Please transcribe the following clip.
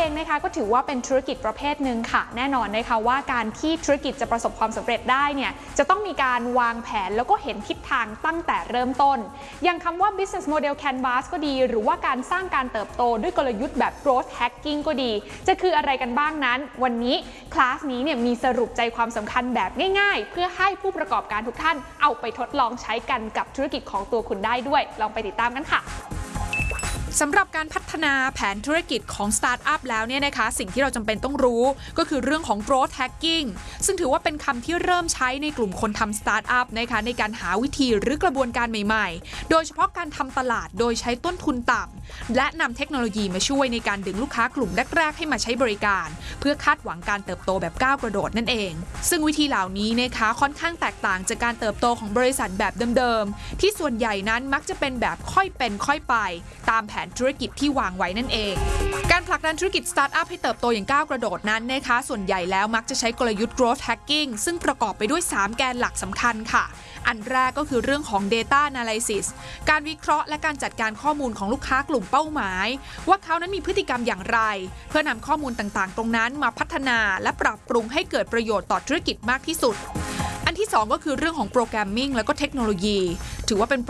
องนะคะก็ถือว่าเป็นธุรกิจประเภทหนึ่งค่ะแน่นอนนะคะว่าการที่ธุรกิจจะประสบความสำเร็จได้เนี่ยจะต้องมีการวางแผนแล้วก็เห็นทิศทางตั้งแต่เริ่มต้นอย่างคำว่า business model canvas ก็ดีหรือว่าการสร้างการเติบโตด้วยกลยุทธ์แบบ growth hacking ก็ดีจะคืออะไรกันบ้างนั้นวันนี้คลาสนี้เนี่ยมีสรุปใจความสำคัญแบบง่ายๆเพื่อให้ผู้ประกอบการทุกท่านเอาไปทดลองใช้กันกับธุรกิจของตัวคุณได้ด้วยลองไปติดตามกันค่ะสำหรับการพัฒนาแผนธุรกิจของสตาร์ทอัพแล้วเนี่ยนะคะสิ่งที่เราจำเป็นต้องรู้ก็คือเรื่องของ growth hacking ซึ่งถือว่าเป็นคำที่เริ่มใช้ในกลุ่มคนทำสตาร์ทอัพนะคะในการหาวิธีหรือกระบวนการใหม่ๆโดยเฉพาะการทำตลาดโดยใช้ต้นทุนต่ำและนำเทคโนโลยีมาช่วยในการดึงลูกค้ากลุ่มแรกๆให้มาใช้บริการเพื่อคาดหวังการเติบโตแบบก้าวกระโดดนั่นเองซึ่งวิธีเหล่านี้นะคะค่อนข้างแตกต่างจากการเติบโตของบริษัทแบบเดิมๆที่ส่วนใหญ่นั้นมักจะเป็นแบบค่อยเป็นค่อยไปตามแผนธุรกิจที่วางไว้นั่นเองการผลักดันธุรกิจสตาร์ทอัพให้เติบโตอย่างก้าวกระโดดนั้นนะคะส่วนใหญ่แล้วมักจะใช้กลยุทธ์ growth hacking ซึ่งประกอบไปด้วย3แกนหลักสำคัญค่ะอันแรกก็คือเรื่องของ data analysis การวิเคราะห์และการจัดการข้อมูลของลูกค้ากลุ่มเป้าหมายว่าเขานั้นมีพฤติกรรมอย่างไรเพื่อนำข้อมูลต่างๆตรงนั้นมาพัฒนาและปรับปรุงให้เกิดประโยชน์ต่อธุรกิจมากที่สุดอันที่2ก็คือเรื่องของโปรแกรมมิ่งและก็เทคโนโลยีถือว่าเป็น